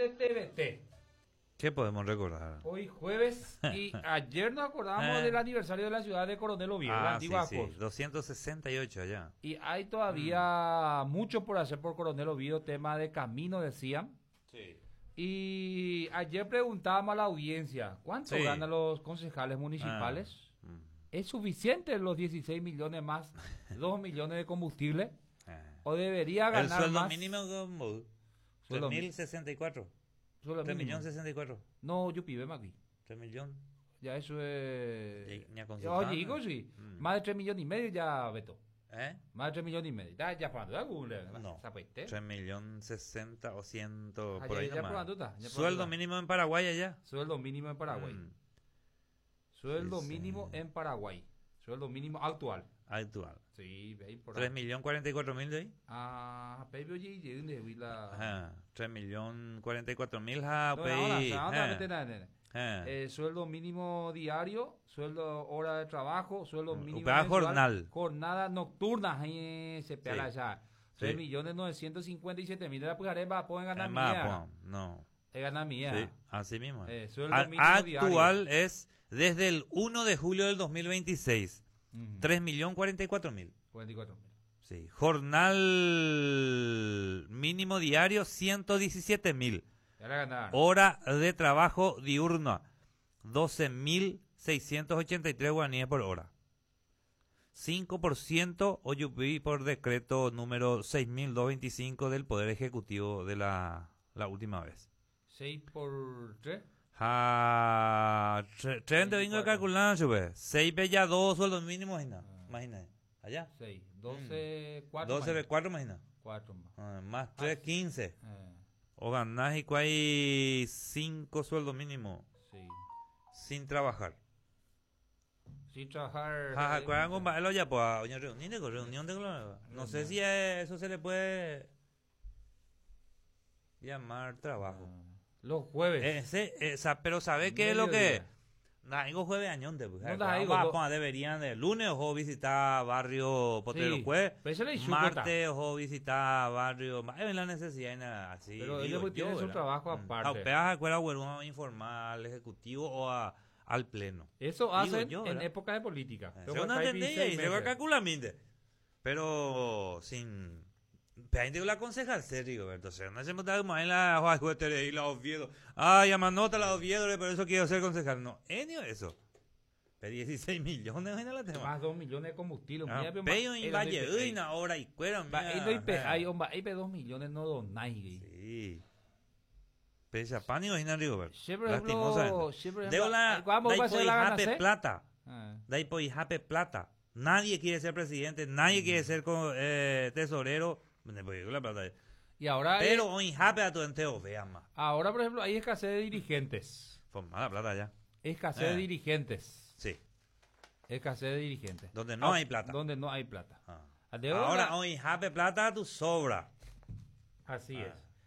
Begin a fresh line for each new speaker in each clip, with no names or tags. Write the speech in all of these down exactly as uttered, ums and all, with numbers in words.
de T V T.
¿Qué podemos recordar?
Hoy jueves y ayer nos acordábamos
Eh.
del aniversario de la ciudad de Coronel Oviedo, la
Ah, sí,
antigua
sí,
Cos.
doscientos sesenta y ocho allá.
Y hay todavía mucho por hacer por Coronel Oviedo, tema de camino, decían.
Sí.
Y ayer preguntábamos a la audiencia, ¿cuánto
Sí.
ganan los concejales municipales?
Ah, mm.
¿Es suficiente los dieciséis millones más dos millones de combustible?
Ah.
¿O debería
El
ganar
sueldo
más?
mínimo como
Sueldo
tres mil sesenta y cuatro.
Sueldo
tres
mínimo.
millones sesenta y cuatro.
No, yo pibe más aquí.
tres millones.
Ya eso es...
Ya- ya aconsejando.
Oye, digo, sí.
Mm.
Más de tres millones y medio ya, Beto.
¿Eh?
Más de tres millones y medio. Ya, ya probando. Ya Google.
No.
¿Zapaiste?
tres millones sesenta o ciento
Ah,
por
ya-
ahí
ya
nomás.
probando está, ya probando
Sueldo
está.
mínimo en Paraguay allá.
Sueldo mínimo en Paraguay.
Mm,
Sueldo
Sí, sí.
mínimo en Paraguay. Sueldo mínimo actual.
actual.
Sí, ve por
tres
ahí.
millones cuarenta y cuatro mil de ahí.
Ah, pero yo llegué donde vi la...
Ajá. tres millones cuarenta y cuatro mil ja,
No,
pe-
ahora, ahora,
ajá.
vete, nada, nada.
Ajá.
Eh, sueldo mínimo diario, sueldo hora de trabajo, sueldo
Mm,
mínimo
paga
mensual,
jornal.
jornada nocturna, ahí se pega
Sí.
allá. tres
Sí.
millones novecientos cincuenta y siete mil de la pujareba, pueden ganar
Además,
mía.
pues, no.
Es ganar mía.
Sí, así mismo.
Eh, sueldo
Al-
mínimo
actual es desde el uno de julio del dos mil veintiséis.
Ujú.
tres millones cuarenta y cuatro mil.
cuarenta y cuatro mil.
Sí. Jornal mínimo diario ciento diecisiete mil.
Ya la ganaron.
Hora de trabajo diurna doce mil seiscientos ochenta y tres guaraníes por hora. cinco por ciento O U P por decreto número seis mil doscientos veinticinco del Poder Ejecutivo de la, la última vez.
seis por tres.
Ah, tre- treinta vengo
veinticuatro.
calculando, chupe. seis ve ya dos sueldos mínimos, imagina. Imagina. Allá.
seis. doce, cuatro.
doce ve cuatro, imagina.
cuatro más.
Ah, más tres, quince.
Eh,
O ganás y cuál cinco sueldos mínimos
sí.
sin trabajar.
Sin trabajar.
Jaja,
eh,
cuál con bailo ya pues a una reunión de reunión de no sé si a eso se le puede llamar trabajo.
Los jueves.
Ese, esa, pero ¿sabe qué es lo que?
Mediodía.
Nah, digo jueves añonte, pues.
No,
No,
da, digo, lo-
deberían de lunes o visitar barrio Potrero
Sí,
Jueves,
pero eso le hizo
martes o visitar barrio, es la necesidad y nada así.
Pero
digo
ellos pues
yo,
tienen su
¿verdad?
trabajo
Mm.
aparte.
A peaje escuela vuelvo a informar al ejecutivo o a, al pleno.
Eso
Digo
hacen
yo,
en
¿verdad?
época de política.
Eh,
Pero
Yo no
acá hay
entendí
seis
y se va
meses.
calculamente. Pero sin Pero la concejal serio, entonces no se me está más en la Juan Juetere y la Oviedo. Ay, amanota la Oviedo, por eso quiero ser concejal. No, es ni eso. Pero dieciséis millones en la tema.
Más dos millones de combustible.
Ah,
Mira, pero
Peyo
más-
en
eh,
Valle,
donde-
uy, una hora y cuero.
Va,
mira,
ahí no hay pe-
ajá.
hay, hombre, hay pe dos millones no donáis.
Sí. Pese a pan y imagina, digo, ver.
Sí, por ejemplo,
Lastimosamente.
sí, por ejemplo,
Debo la,
ay, vamos,
dai
va a ser
po
la
ijape
gana, ¿sí?
plata.
Ah.
Dai po ijape plata. Nadie quiere ser presidente, nadie quiere ser co- eh, tesorero. Me voy con la plata.
Y ahora,
Pero
eh,
o ijape a tu enteo, vean más.
ahora, por ejemplo, hay escasez de dirigentes.
Forma la plata ya.
Escasez
Eh.
de dirigentes.
Sí.
Escasez de dirigentes.
Donde no
Ah,
hay plata.
Donde no hay plata.
Ah.
De
Ahora,
verdad,
o ijape plata a tu sobra.
así
Ah.
es.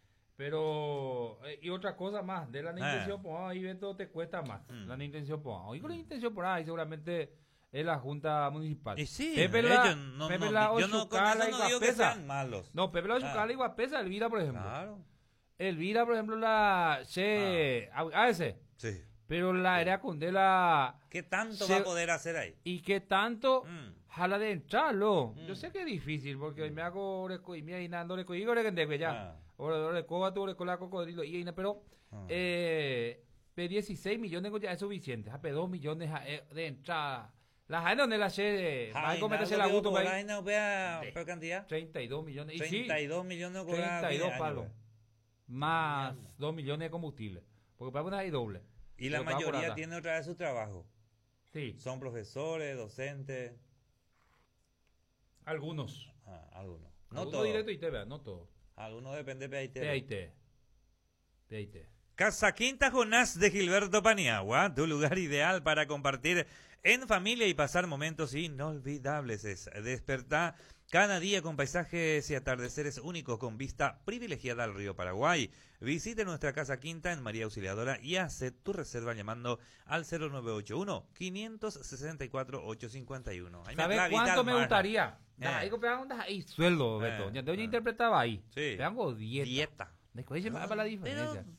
Pero, eh, y otra cosa más, de la intención, pues ahí Beto te cuesta más.
Mm.
La intención, pues hoy con la intención por ahí seguramente es la Junta Municipal.
Y sí,
Pepe la,
ellos no,
Pepe
no,
la
yo no, con
Ochucala
eso
y
no digo que
Guapesa.
sean malos.
No, Pepe la Ochucala
Ah.
y Guapesa, Elvira, por ejemplo.
Claro.
Elvira, por ejemplo, la che, a, a ese,
Sí.
pero la era Condela
¿Qué tanto
Se-
va a poder hacer ahí?
y que tanto
Mm.
jala de entrarlo.
Mm.
Yo sé que es difícil porque hoy me hago oreco y me ainando oreco y ahora que ande ya.
Ah.
Ahora oreco a tu oreco la cocodrilo y aina, pero
Ah.
eh pe dieciséis millones ya es suficiente, a pe dos millones a- eh, de entrada. La gente donde la che, va a cometerse la gusto para ahí.
no vea
Sí.
por cantidad.
treinta y dos millones y sí,
treinta y dos millones de
treinta y dos palos. Más dos millones de combustible. Porque para poner ahí doble.
Y la
Lo que va por
mayoría
acá.
tiene otra vez su trabajo.
Sí,
Son profesores, docentes,
algunos.
ah, algunos. No
Algunos
todos.
directo y te vea, no todo.
Algunos depende de
P I T. P I T.
Casa Quinta Jonás de Gilberto Paniagua, tu lugar ideal para compartir en familia y pasar momentos inolvidables. Es despertar cada día con paisajes y atardeceres únicos con vista privilegiada al río Paraguay. Visite nuestra Casa Quinta en María Auxiliadora y hace tu reserva llamando al cero nueve ocho uno, cinco seis cuatro, ocho cinco uno. Ahí me
¿Sabes
habla
cuánto
Vital
me
Mar.
gustaría?
Eh.
Ahí pegan ahí sueldo, Beto.
Eh.
Ya te voy a
Eh.
interpretaba ahí.
Sí.
Pegan dieta.
Dieta.
Después se me va la diferencia.
Pero